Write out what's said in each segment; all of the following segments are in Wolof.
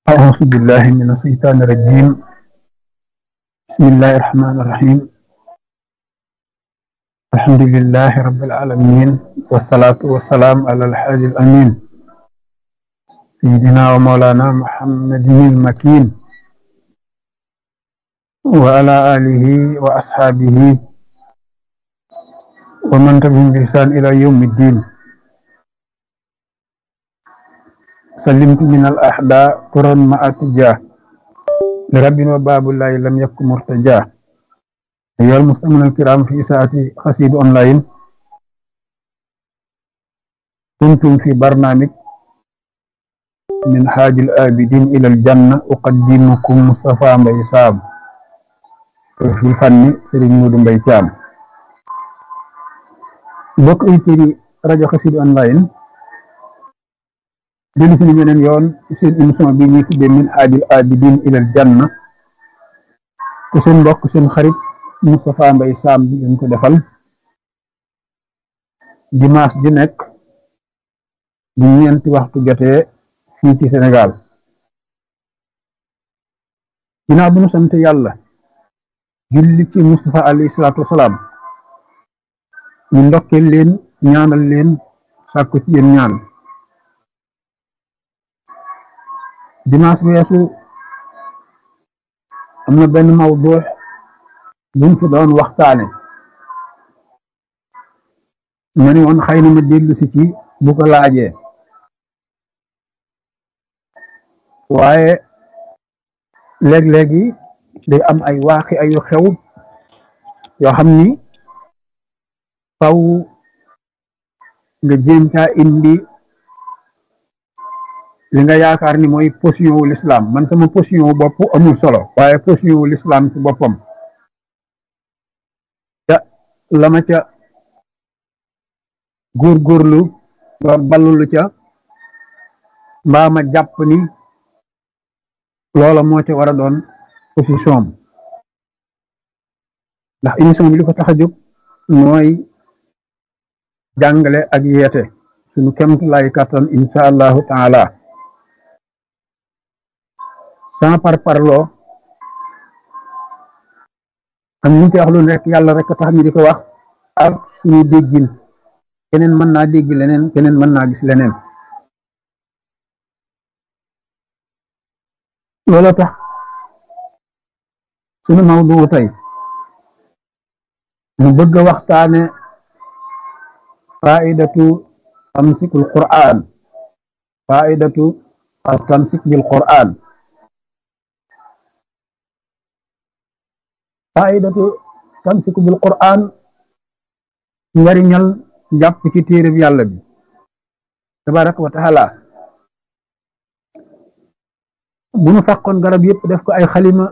أعوذ بالله من الشيطان الرجيم. بسم الله الرحمن الرحيم. الحمد لله رب العالمين، والصلاة والسلام على الحادي الأمين سيدنا ومولانا محمد المكين وعلى آله وأصحابه ومن تبعهم بإحسان إلى يوم الدين. سلمت من الأحداء قرا مع اتجاه لرب وباب الله لم يكن مرتجاه. أيها المستمعون الكرام في ساعة قصيدة أونلاين، كنتم في برنامج من حاج الآبدين إلى الجنة. أقدمكم مصطفى مبي سام، في الفن سيرين مودou Mbaye Thiam. mbokk auditeurs yi rajo Xassida online dellu si beneen yoon ci seen émission bi ñuy tuddee min haajil abidin ilal janna, te seen mbokk seen xarit Moustapha Mbaye Sam bi leen ko defal dimanche di nekk bu ñeenti waxtu jotee fii ci Sénégal. ginnaaw bu ñu sant yàlla julli ci Moustapha alayhi salaatu wasalaam, ñu ndokkeel leen ñaanal leen sàkku ci yéen ñaan. dimanche weesu am na benn mawdu buñ fi doon waxtaane, ma ni woon xëy na ma dellu si ci bu ko laajee, waaye léeg-léegi day am ay waaxi ayu xew yoo xam ni faw nga jéem caa indi li nga yaakaar ni mooy position wu l'islam. man sama position wu bopp amul solo, waaye position wu l'islam ci boppam ca la ma ca góorgóorlu ba ballulu ca mbaa ma jàpp ni loola moo ca war a doon position am. ndax émission bi li ko tax a jóg mooy jàngale ak yeete suñu kemt lay kattan insha allahu taala, sans par parloo. am ñu ci wax lu nekk yàlla rek tax ñu di ko wax ak suñu déggin. keneen mën naa dégg leneen, keneen mën naa gis leneen. looloo tax suñu mawdu tey ñu bëgg a waxtaane faidatu tamsikul Qur'an, faidatu tamsik bil Qur'an, faidatu tamsiku bil Qur'an, njariñal jàpp ci téereb yàlla bi tabaraka wa taala. bu ñu fàqoon garab yëpp def ko ay xalima,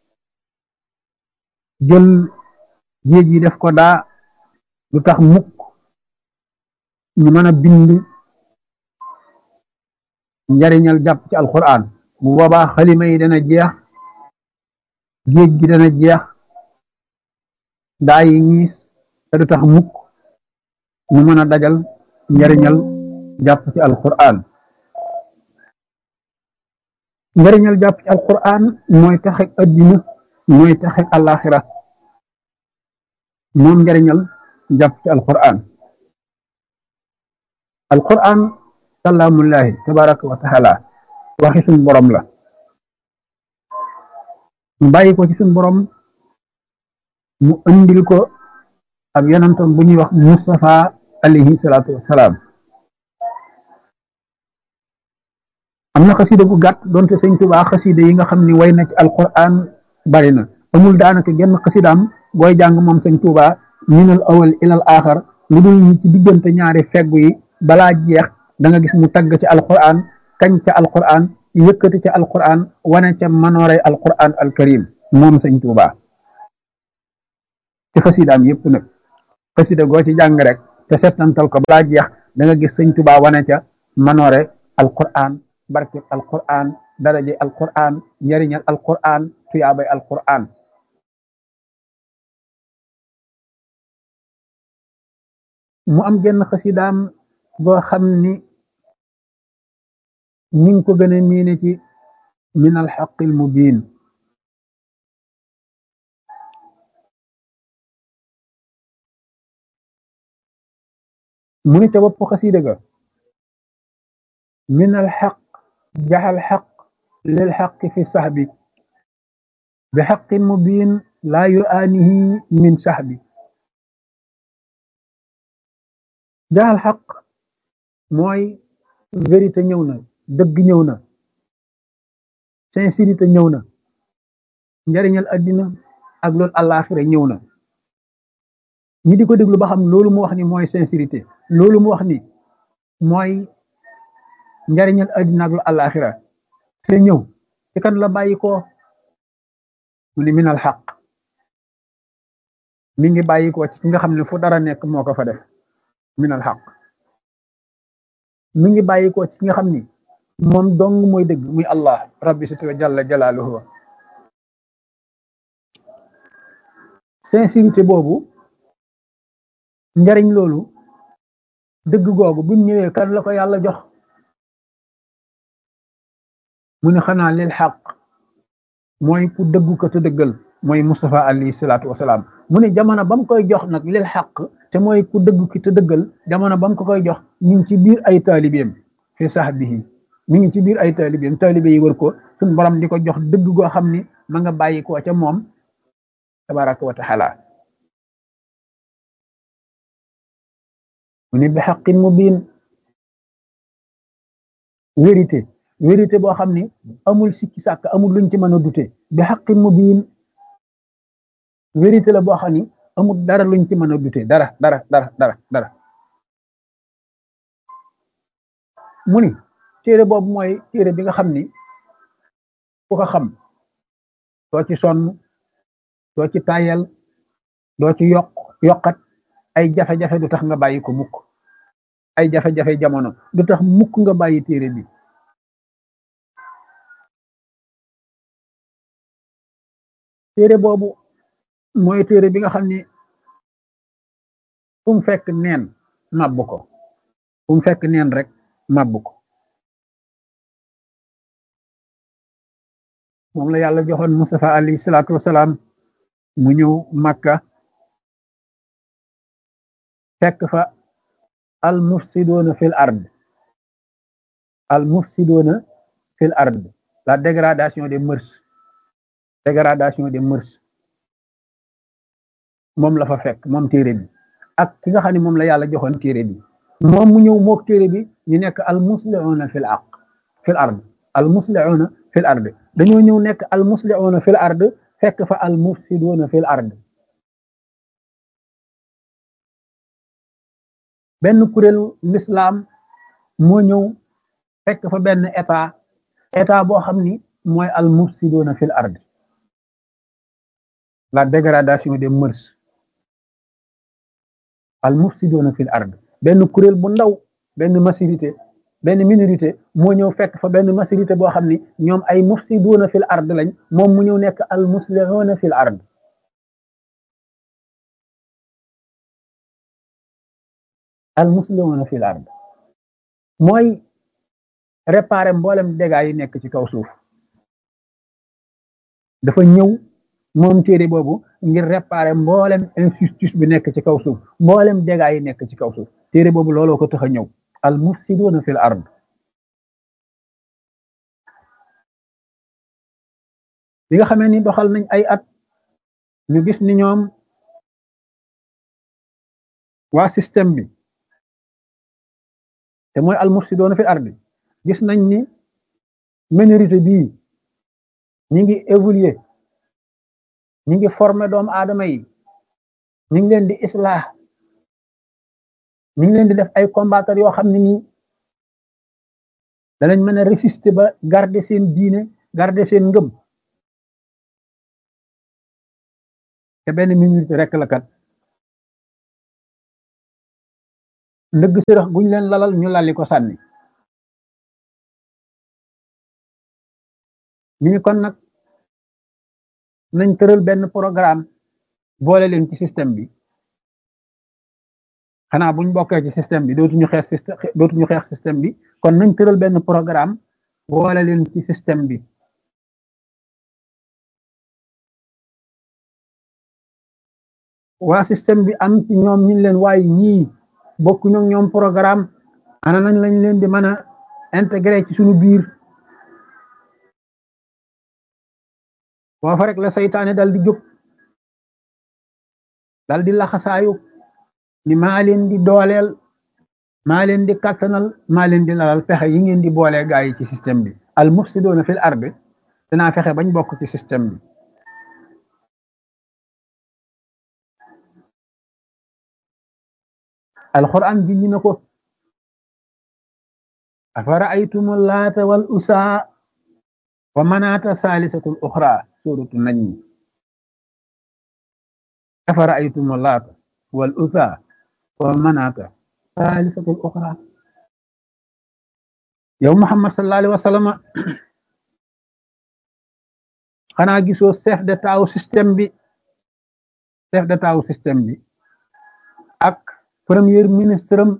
jël géej yi def ko daa, lu tax mukk ñu mën a bind njariñal jàpp ci alquran. bu boobaa xalima yi dana jeex, géej gi dana jeex, daa yi ñiis, te du tax mukk ñu mën a dajal njariñal jàpp ci alquran. njariñal jàpp ci alquran mooy taxek addina, mooy taxek alaxira, moom njariñal jàpp ci alquran. alquran kalaamullahi tabaraka wa taala, waxi suñ borom la, mu bàyyi ko ci suñ borom, mu andil ko ab yonentam bu ñuy wax Mustafa alayhi salaatu wasalaam. am na xasida gu gàtt doonte sëñ Tuubaa xasida yi nga xam ni way na ci alquran bari na, amul daanaka genn xasidaam booy jàng moom sëñ Tuubaa minal awal ilal axar lu dul ñi ci diggante ñaari feggu yi balaa jeex da nga gis mu tagg ci alquran, kañ ca alquran, yëkkati ca alquran, wane ca manoorey alquran alkarim moom sëñ Tuubaa ci xasidaam yëpp nag. xasida goo ci jàng rek te settantal ko balaa jeex da nga gis sëñ Tuubaa wane ca manoore alquran, barke alquran, daraje alquran, njariñal alquran, tuyaabay alquran. mu am genn xasidaam boo xam ni ñu ngi ko gën a miine ci min alxaqi almubin mu ni ca bopp xasida ga min alxaq jaxal xaq lil xaq fi saxbi bi xaqin mubin laa yuaanihi min saxbi jaxal xaq mooy vérité ñëw na dëgg ñëw na sincérité ñëw na njariñal addina ak loolu àllaaxira ñëw na ñi di ko déglu ba xam loolu mu wax ni mooy sincérité loolu mu wax ni mooy njariñal addina ak loolu àllaaxira te ñëw ci kan la bàyyi ko mu ni minal xaq mi ngi bàyyi ko ci ki nga xam ne fu dara nekk moo ko fa def minal xaq mi ngi bàyyi ko ci ki nga xam ni moom dong mooy dëgg muy allah rabbi sitwa jalla jalaaluhu sincérité boobu njariñ loolu dëgg googu bi mu ñëwee kan la ko yàlla jox mu ne xanaa lil xaq mooy ku dëggu ko te dëggal mooy Mustafa alayhi salaatu wasalaam mu ne jamono ba mu koy jox nag lil xaq te mooy ku dëggu ki te dëggal jamono ba mu ko koy jox ñu ngi ci biir ay taalibeem fi sahbihi mi ngi ci biir ay taalibeem taalibe yi wër ko suñ borom di ko jox dëgg goo xam ni ma nga bàyyi ko ca moom tabaraka wa taala mu ne bi xaqin mubin vérité boo xam ni amul sikki sàkk amul luñ ci mën a dute bi xaqin mubin vérité la boo xam ni amul dara luñ ci mën a dute dara mu ni téere boobu mooy téere bi nga xam ni ku ko xam doo ci sonn doo ci tayal doo ci yokkat ay jafe-jafe du tax nga bàyyi ko mukk ay jafe-jafe jamono du tax mukk nga bàyyi téere bi téere boobu mooy téere bi nga xam ni fu mu fekk neen màbb ko fu mu fekk neen rek màbb ko moom la yàlla joxoon Mustafa alayhi salaatu wasalaam mu ñëw Makka fekk fa al mufsidoona fil ard la dégradation des mœurs moom la fa fekk moom téere bi ak ki nga xam ne moom la yàlla joxoon téere bi moom mu ñëw mook téere bi ñu nekk al muslihuuna fil ard al muslihuuna fil ard dañoo ñëw nekk al muslihuuna fil ard fekk fa al mufsidoona fil ard benn kuréelu l'islam moo ñëw fekk fa benn état boo xam ni mooy al mufsidoona fil ard la dégradation des mœurs al mufsidoona fil ard benn kuréel bu ndaw benn minorité moo ñëw fekk fa benn majorité boo xam ni ñoom ay mufsidoona fil ard lañ moom mu ñëw nekk al muslihuuna fil ard al muslihuuna fil ard mooy réparer mboolem dégâts yi nekk ci kaw suuf dafa ñëw moom téere boobu ngir réparer mboolem injustice bi nekk ci kaw suuf mboolem dégâts yi nekk ci kaw suuf téere boobu looloo ko tax a ñëw al mufsiduuna fil ard bi nga xamee ni doxal nañ ay at ñu gis ni ñoom waa système bi te mooy al mufsiduuna fil ard gis nañ ni minorité bii ñi ngi évoluer ñi ngi former doomu aadama yi ñi ngi leen di islah ñi ngi leen di def ay combattre yoo xam ne nii danañ mën a résister ba garder seen diine garder seen ngëm te benn minorité rek la kat ndëgg sërëx guñ leen lalal ñu lalli ko sànni ñu ni kon nag nañ tëral benn programme boole leen ci système bi xanaa buñ bokkee ci système bi dootuñu xeex système bi kon nañ tëral benn programme boole leen ci système bi waa système bi am ci ñoom ñu leen waaye ñii bokku ñoom programme ana nañ lañ leen di mën a intégré ci suñu biir foofa rek la saytaane dal di jóg dal di laxasaayu ni maa leen di dooleel maa leen di kàttanal maa leen di lalal fexe yi ngeen di boolee gaa yi ci système bi al mufsidoona fil ardi dinaa fexe bañ bokk ci système bi alquran bi ñu ne ko afara aytum laata wal usaa wa manaata saalisatul uxra suratu najm afara aytum laata wal usaa wa manaata saalisatul uxra yow Muhammad sallallahu alayhi wa sallam xanaa gisoo chef d'état wu système bi ak premier ministre am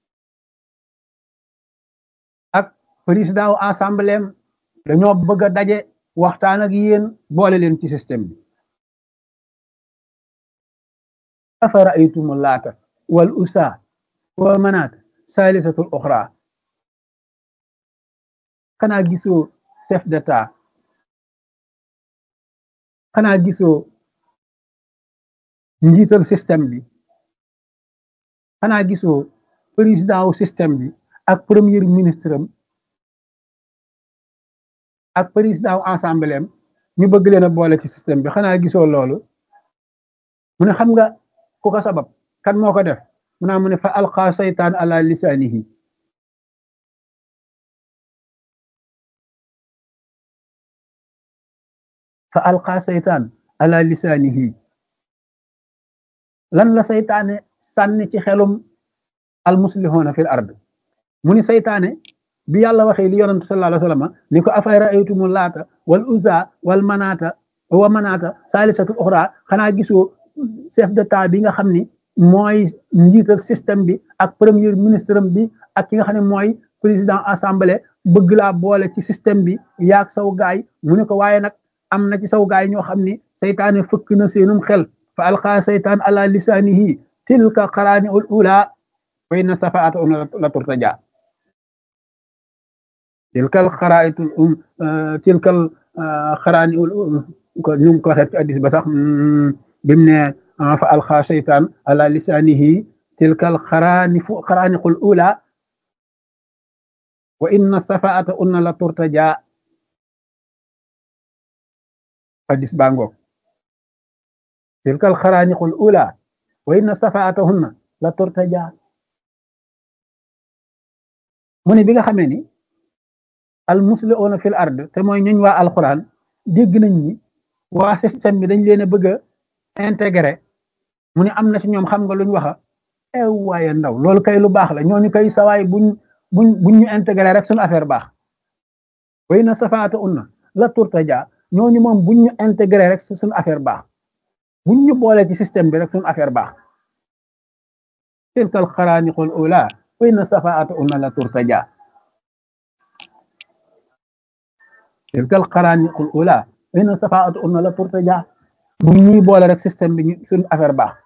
ak président wu assemblée am dañoo bëgg a daje waxtaan ak yéen boole leen ci système bi afara aytum laata wal usa wa manaat saalisatul uxra xanaa gisoo chef d'état xanaa gisoo njiital système bi xanaa gisoo président wu système bi ak premier ministre am ak président wu assemblée am ñu bëgg leen a boole ci système bi xanaa gisoo loolu mu ne xam nga ku ko sabab kan moo ko def mu ne fa alqa saytaan ala lisaanihi fa alqa saytaan ala lisaanihi lan la saytaane sànni ci xelum almuslihuuna fil ard mu ni saytaane bi yàlla waxee li yonent sallallahu alayhi wa sallam ni ko afay raaytumu laata wal uzza wal manaata wa manaata saalisatu uxra xanaa gisoo chef d'état bi nga xam ni mooy njiital système bi ak premier ministre bi ak ki nga xam ne mooy président assemblée bëgg laa boole ci système bi yaag saw gaay mu ne ko waaye nag am na ci saw gaay ñoo xam ni saytaane fëkk na seenum xel fa alqa saytaan ala lisaanihi tilka qaraani ul ula wa inna safaata la turtaja tilkal xaraayitul tilkal xaraani ul ko ñu ko waxee ci addis ba sax bim ne fa alqa saytaan ala lisaanihi tilkal xaraani ul ula wa inna safaata la turtaja addis baa ngoog tilkal xaraaniqul ula wa inna safaatahunna la turtaja mu ne bi nga xamee ni al muslihuuna fil ard te mooy ñuñ waa alquran dégg nañ ni waa système bi dañ leen a bëgg a intégré mu ne am na ci ñoom xam nga luñ waxa waaye ndaw loolu kay lu baax la ñooñu kay sawaay buñ ñu intégré rek suñu affaire baax wa inna safaatahunna la turtaja ñooñu moom buñ ñu intégré rek suñu affaire baax buñ ñu boole ci système bi rek suñu affaire baax tilkal xaraaniqul ula wa inna safaatahunna la turtaja tilkal xaraaniqul ula wa inna safaatahunna la turtaja buñ ñuy boole rek système bi suñu affaire baax